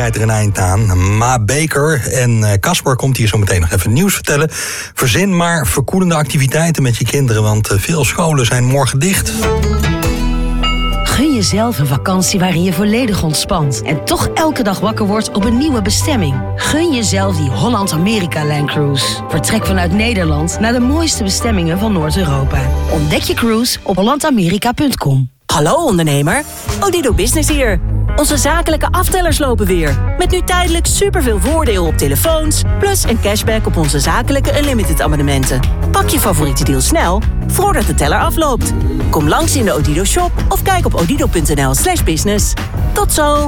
breidt er een eind aan. Ma Baker en Casper komt hier zo meteen nog even nieuws vertellen. Verzin maar verkoelende activiteiten met je kinderen, want veel scholen zijn morgen dicht. Gun jezelf een vakantie waarin je volledig ontspant en toch elke dag wakker wordt op een nieuwe bestemming. Gun jezelf die Holland-Amerika-Line Cruise. Vertrek vanuit Nederland naar de mooiste bestemmingen van Noord-Europa. Ontdek je cruise op hollandamerika.com. Hallo ondernemer, Odido Business hier. Onze zakelijke aftellers lopen weer. Met nu tijdelijk superveel voordeel op telefoons, plus een cashback op onze zakelijke Unlimited abonnementen. Pak je favoriete deal snel, voordat de teller afloopt. Kom langs in de Odido shop of kijk op odido.nl/business. Tot zo!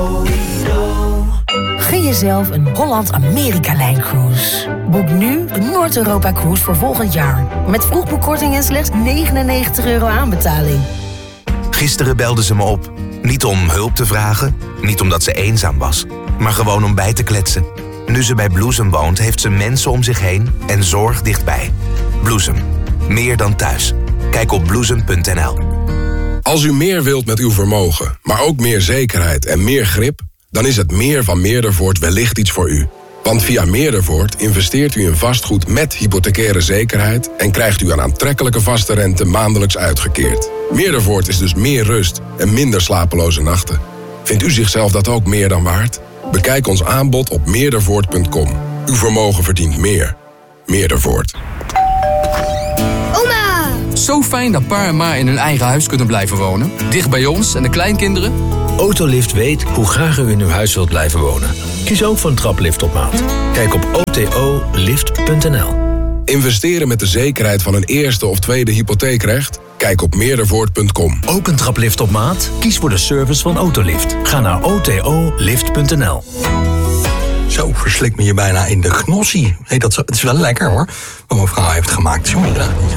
Gun jezelf een Holland-Amerika-Line Cruise. Boek nu een Noord-Europa Cruise voor volgend jaar. Met vroegboekkorting en slechts €99 aanbetaling. Gisteren belde ze me op. Niet om hulp te vragen, niet omdat ze eenzaam was, maar gewoon om bij te kletsen. Nu ze bij Bloesem woont, heeft ze mensen om zich heen en zorg dichtbij. Bloesem. Meer dan thuis. Kijk op bloesem.nl. Als u meer wilt met uw vermogen, maar ook meer zekerheid en meer grip, dan is het meer van Meerdervoort wellicht iets voor u. Want via Meerdervoort investeert u in vastgoed met hypothecaire zekerheid en krijgt u een aantrekkelijke vaste rente maandelijks uitgekeerd. Meerdervoort is dus meer rust en minder slapeloze nachten. Vindt u zichzelf dat ook meer dan waard? Bekijk ons aanbod op meerdervoort.com. Uw vermogen verdient meer. Meerdervoort. Oma! Zo fijn dat pa en ma in hun eigen huis kunnen blijven wonen. Dicht bij ons en de kleinkinderen. Autolift weet hoe graag u in uw huis wilt blijven wonen. Kies ook voor een traplift op maat. Kijk op otolift.nl. Investeren met de zekerheid van een eerste of tweede hypotheekrecht? Kijk op meerdervoort.com. Ook een traplift op maat? Kies voor de service van Autolift. Ga naar otolift.nl. Zo, verslik me je bijna in de gnossie. Hey, het is wel lekker hoor, wat mijn vrouw heeft gemaakt. Sorry, graag niet.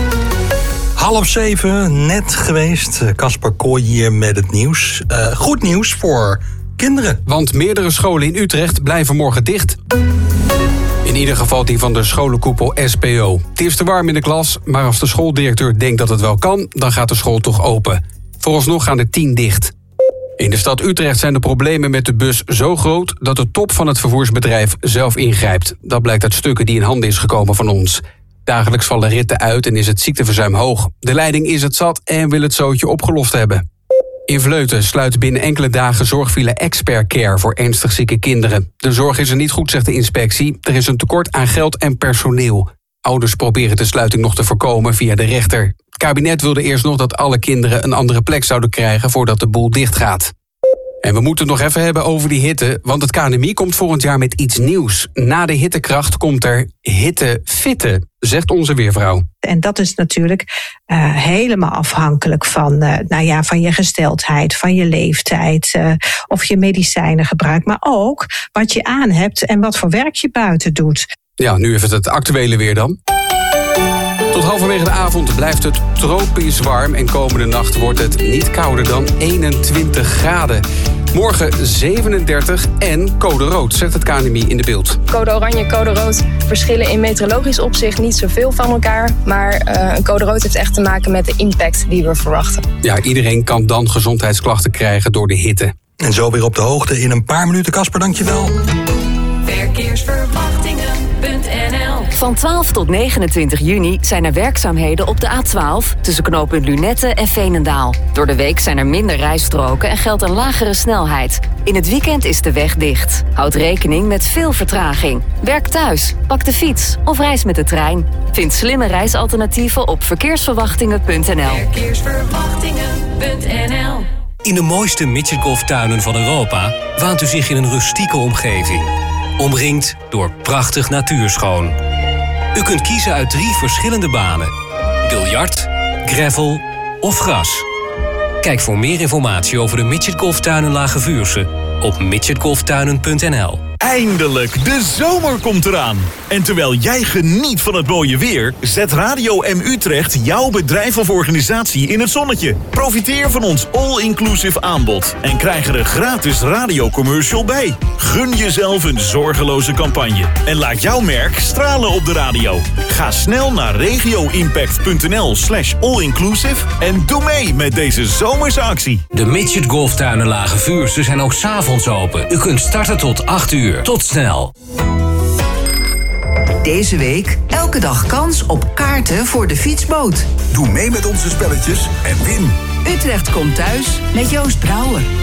6:30, net geweest. Casper Kooi hier met het nieuws. Goed nieuws voor kinderen. Want meerdere scholen in Utrecht blijven morgen dicht. In ieder geval die van de scholenkoepel SPO. Het is te warm in de klas, maar als de schooldirecteur denkt dat het wel kan, dan gaat de school toch open. Vooralsnog gaan er 10 dicht. In de stad Utrecht zijn de problemen met de bus zo groot dat de top van het vervoersbedrijf zelf ingrijpt. Dat blijkt uit stukken die in handen is gekomen van ons. Dagelijks vallen ritten uit en is het ziekteverzuim hoog. De leiding is het zat en wil het zootje opgelost hebben. In Vleuten sluit binnen enkele dagen zorgfile Expert Care voor ernstig zieke kinderen. De zorg is er niet goed, zegt de inspectie. Er is een tekort aan geld en personeel. Ouders proberen de sluiting nog te voorkomen via de rechter. Het kabinet wilde eerst nog dat alle kinderen een andere plek zouden krijgen voordat de boel dichtgaat. En we moeten het nog even hebben over die hitte, want het KNMI komt volgend jaar met iets nieuws. Na de hittekracht komt er hittefitte, zegt onze weervrouw. En dat is natuurlijk helemaal afhankelijk van je gesteldheid, van je leeftijd, of je medicijnen gebruikt, maar ook wat je aan hebt en wat voor werk je buiten doet. Ja, nu even het actuele weer dan. Tot halverwege de avond blijft het tropisch warm en komende nacht wordt het niet kouder dan 21 graden. Morgen 37 en code rood, zegt het KNMI in de beeld. Code oranje en code rood verschillen in meteorologisch opzicht niet zoveel van elkaar. Maar een code rood heeft echt te maken met de impact die we verwachten. Ja, iedereen kan dan gezondheidsklachten krijgen door de hitte. En zo weer op de hoogte in een paar minuten. Casper, dankjewel. Verkeersverwachtingen.nl. Van 12 tot 29 juni zijn er werkzaamheden op de A12... tussen knooppunt Lunette en Veenendaal. Door de week zijn er minder rijstroken en geldt een lagere snelheid. In het weekend is de weg dicht. Houd rekening met veel vertraging. Werk thuis, pak de fiets of reis met de trein. Vind slimme reisalternatieven op verkeersverwachtingen.nl. Verkeersverwachtingen.nl. In de mooiste midgetgolftuinen van Europa waant u zich in een rustieke omgeving. Omringd door prachtig natuurschoon. U kunt kiezen uit 3 verschillende banen. Biljart, gravel of gras. Kijk voor meer informatie over de midgetgolftuinen Lage Vuursche op midgetgolftuinen.nl. Eindelijk, de zomer komt eraan. En terwijl jij geniet van het mooie weer, zet Radio M Utrecht jouw bedrijf of organisatie in het zonnetje. Profiteer van ons all-inclusive aanbod en krijg er een gratis radiocommercial bij. Gun jezelf een zorgeloze campagne en laat jouw merk stralen op de radio. Ga snel naar regioimpact.nl/allinclusive en doe mee met deze zomerse actie. De Midget Golftuinen Lage Vuursche zijn ook 's avonds open. U kunt starten tot 8 uur. Tot snel. Deze week elke dag kans op kaarten voor de fietsboot. Doe mee met onze spelletjes en win. Utrecht komt thuis met Joost Brouwer.